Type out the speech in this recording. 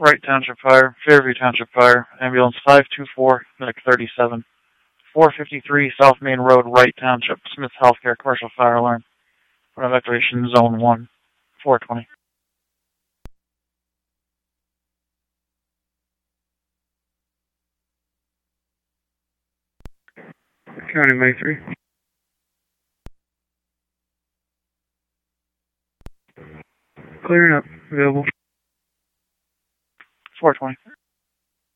Wright Township Fire, Fairview Township Fire, ambulance 524, medic 37. 453 South Main Road, Wright Township, Smith Healthcare, commercial fire alarm. Evacuation zone 1, 420. County May 3. Clearing up, available. 420.